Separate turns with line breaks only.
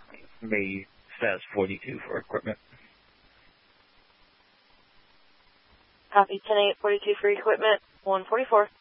May status 42 for equipment.
Copy 10-8, 42 for equipment, 144.